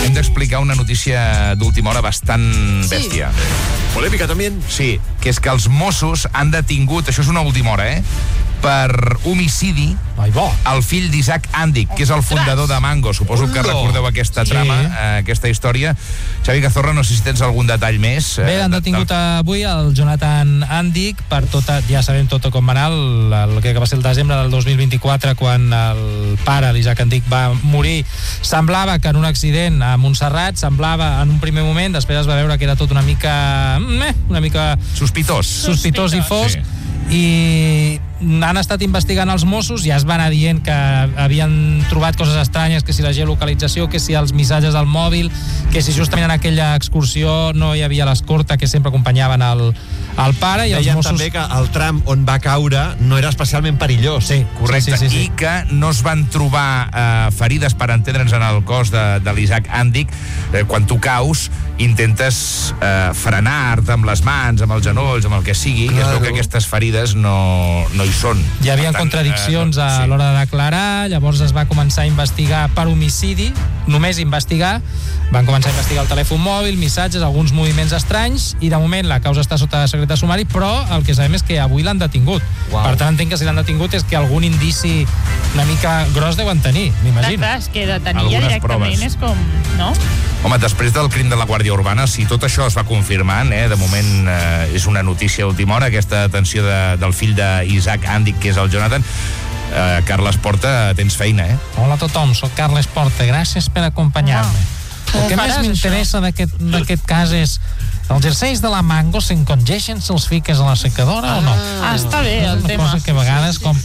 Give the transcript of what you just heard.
hem d'explicar una notícia d'última hora bastant bèstia. Polèmica també? Sí, que és que els Mossos han detingut, això és una última hora, per homicidi el fill d'Isaac Andic, que és el fundador de Mango. Suposo que recordeu aquesta trama, aquesta història. Xavi Cazorra, no sé si tens algun detall més. Bé, han detingut avui el Jonathan Andic per tota, ja sabem tot com va anar, el que va ser el desembre del 2024, quan el pare, l'Isaac Andic, va morir. Semblava que en un accident a Montserrat, semblava en un primer moment, després es va veure que era tot una mica sospitós i fosc. I han estat investigant els Mossos, ja es va anar dient que havien trobat coses estranyes, que si la geolocalització, que si els missatges del mòbil, que si justament en aquella excursió no hi havia l'escorta que sempre acompanyaven el pare, i els Deien Mossos... també que el tram on va caure no era especialment perillós. Sí, correcte, sí. I que no es van trobar ferides, per entendre'ns, en el cos de l'Isaac Andic. Quan tu caus, intentes frenar-te amb les mans, amb els genolls, amb el que sigui, i es veu que aquestes ferides no hi són. Hi havia contradiccions a l'hora de declarar, llavors es va començar a investigar per homicidi, només investigar, van començar a investigar el telèfon mòbil, missatges, alguns moviments estranys, i de moment la causa està sota secret de sumari, però el que sabem és que avui l'han detingut. Per tant, entenc que si l'han detingut és que algun indici una mica gros deuen tenir, m'imagino. Clar, és que detenir ja directament és com... no? Home, després del crim de la Guàrdia Urbana, si tot això es va confirmant, de moment és una notícia a última hora, aquesta detenció del fill d'Isaac Andic, que és el Jonathan. Carles Porta, tens feina, Hola a tothom, soc Carles Porta, gràcies per acompanyar-me. El que més m'interessa d'aquest cas és els jerseis de la Mango s'encongeixen si els fiques a la secadora o no? Està bé el tema. Cosa que a vegades, com